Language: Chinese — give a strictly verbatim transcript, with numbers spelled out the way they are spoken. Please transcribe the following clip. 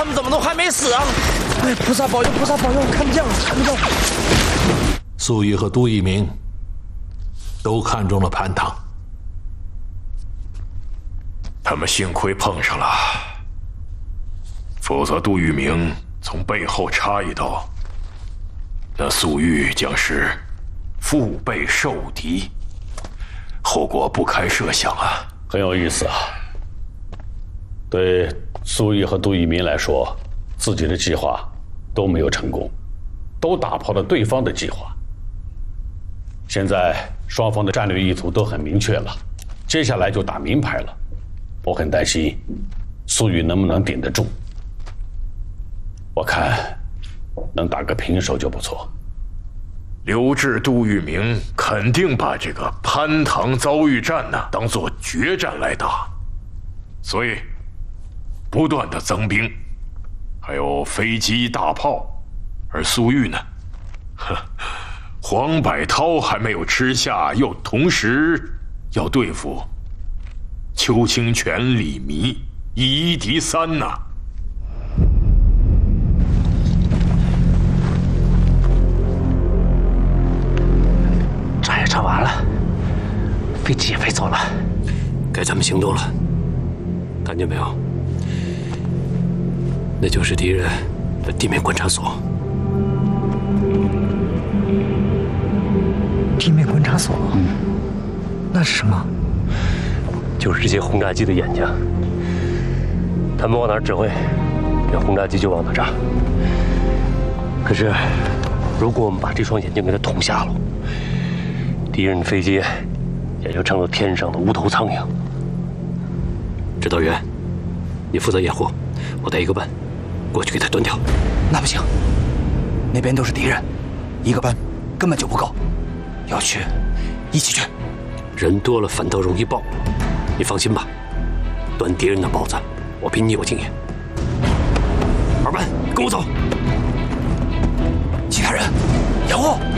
他们怎么都还没死啊？ 哎，菩萨保佑，菩萨保佑，看不见了，看不见了。 苏玉和杜一鸣都看中了潘唐， 他们幸亏碰上了，否则杜聿明从背后插一刀，那苏玉将是腹背受敌，后果不堪设想啊！ 很有意思啊。对苏玉和杜聿明来说，自己的计划都没有成功，都打破了对方的计划。现在双方的战略意图都很明确了，接下来就打明牌了。我很担心苏玉能不能顶得住，我看能打个平手就不错。 刘志、杜聿明肯定把这个潘唐遭遇战呢当作决战来打，所以不断的增兵，还有飞机大炮，而苏玉呢，呵，黄百韬还没有吃下，又同时要对付邱清泉、李弥，以一敌三呐。 炸也炸完了，飞机也飞走了， 该咱们行动了。看见没有？那就是敌人的地面观察所。 地面观察所？嗯，那是什么？ 就是这些轰炸机的眼睛。他们往哪儿指挥，这轰炸机就往哪儿炸。可是，如果我们把这双眼睛给它捅瞎了，敌人的飞机也就成了天上的无头苍蝇。指导员，你负责掩护，我带一个班过去给他端掉。 那不行，那边都是敌人，一个班根本就不够，要去一起去。 人多了反倒容易爆，你放心吧，端敌人的包子，我比你有经验。二班，跟我走。 其他人掩护。